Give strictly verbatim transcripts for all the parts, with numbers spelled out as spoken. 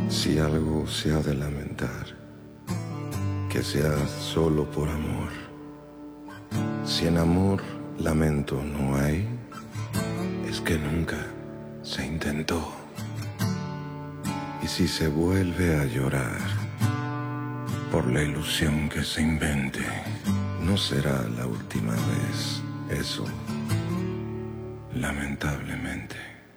Si algo se ha de lamentar, que sea solo por amor. Si en amor lamento no hay, es que nunca se intentó. Y si se vuelve a llorar por la ilusión que se invente, no será la última vez, eso, lamentablemente.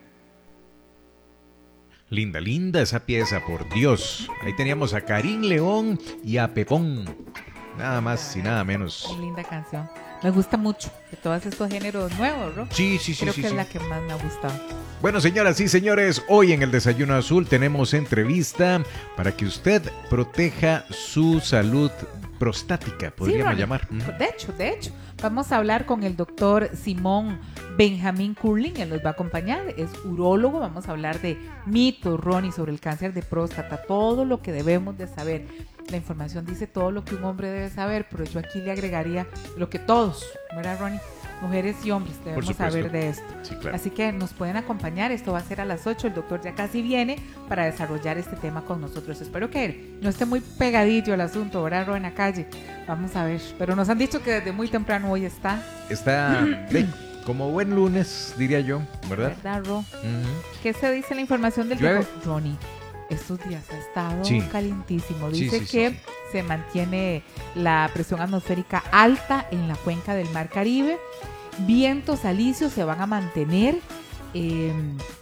Linda, linda esa pieza, por Dios. Ahí teníamos a Karim León y a Pepón. Nada más y nada menos. Qué linda canción. Me gusta mucho de todos estos géneros nuevos, ¿no? Sí, sí, sí. Creo sí, que sí. es la que más me ha gustado. Bueno, señoras y señores, hoy en el Desayuno Azul tenemos entrevista para que usted proteja su salud prostática, podríamos sí, llamar. De hecho, de hecho, vamos a hablar con el doctor Simón Benjamín Curling, él nos va a acompañar, es urólogo, vamos a hablar de mitos, Ronnie, sobre el cáncer de próstata, todo lo que debemos de saber. La información dice todo lo que un hombre debe saber, pero yo aquí le agregaría lo que todos, ¿verdad, Ronnie? Mujeres y hombres debemos saber de esto. Sí, claro. Así que nos pueden acompañar, esto va a ser a las ocho, el doctor ya casi viene para desarrollar este tema con nosotros. Espero que no esté muy pegadillo el asunto, ¿verdad, Ro, en la calle? Vamos a ver, pero nos han dicho que desde muy temprano hoy está. Está de, como buen lunes, diría yo, ¿verdad? ¿Verdad, Ro? Uh-huh. ¿Qué se dice la información del Llueve. tipo? Ronnie, estos días ha estado sí. calientísimo. Dice sí, sí, que sí, sí. se mantiene la presión atmosférica alta en la cuenca del Mar Caribe. Vientos alisios se van a mantener, eh,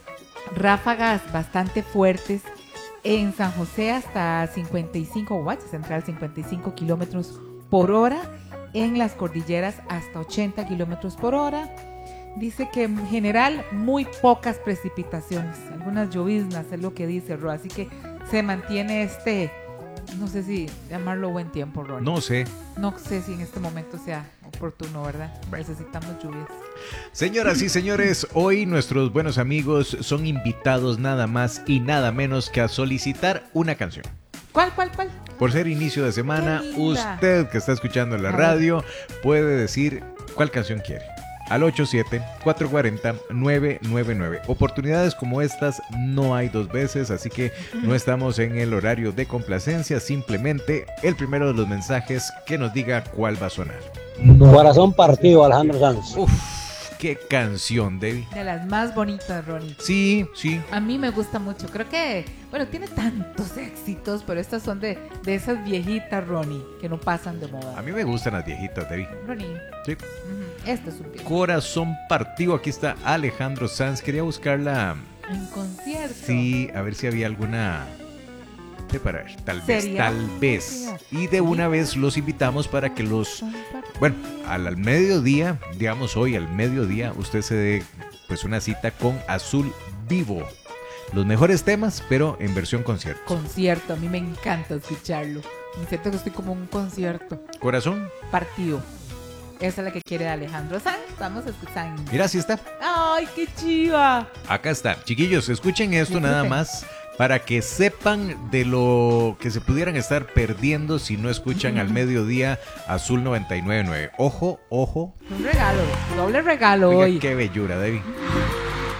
ráfagas bastante fuertes en San José hasta cincuenta y cinco watts, central cincuenta y cinco kilómetros por hora, en las cordilleras hasta ochenta kilómetros por hora. Dice que en general muy pocas precipitaciones, algunas lloviznas es lo que dice Ro, así que se mantiene este, no sé si llamarlo buen tiempo, Ron. No sé. No sé si en este momento sea oportuno, ¿verdad? Bueno. Necesitamos lluvias. Señoras y señores, hoy nuestros buenos amigos son invitados nada más y nada menos que a solicitar una canción. ¿Cuál, cuál, cuál? Por ser inicio de semana, usted que está escuchando en la radio puede decir cuál canción quiere. Al ocho siete, cuatro cuatro cero, nueve nueve nueve. Oportunidades como estas no hay dos veces, así que no estamos en el horario de complacencia, simplemente el primero de los mensajes que nos diga cuál va a sonar. Corazón partido, Alejandro Sanz. Uf, qué canción, Debbie. De las más bonitas, Ronnie. Sí, sí. A mí me gusta mucho, creo que, bueno, tiene tantos éxitos, pero estas son de, de esas viejitas, Ronnie, que no pasan de moda. A mí me gustan las viejitas, Debbie. Ronnie. Sí. Uh-huh. Este es un viejo. Corazón partido, aquí está Alejandro Sanz. Quería buscarla. En concierto. Sí, a ver si había alguna. Para ver, tal vez, ¿Sería? tal vez. Y de una vez los invitamos para que los. Bueno, al, al mediodía, digamos hoy al mediodía, usted se dé pues una cita con Azul Vivo. Los mejores temas, pero en versión concierto. Concierto, a mí me encanta escucharlo. Me siento que estoy como en un concierto. Corazón partido. Esa es la que quiere Alejandro Sanz. Vamos a escuchar. Mira, así está. ¡Ay, qué chiva! Acá está. Chiquillos, escuchen esto Disfruten. nada más para que sepan de lo que se pudieran estar perdiendo si no escuchan al mediodía Azul noventa y nueve punto nueve. Ojo, ojo. Un regalo, doble regalo Oiga, hoy. qué bellura, Debbie.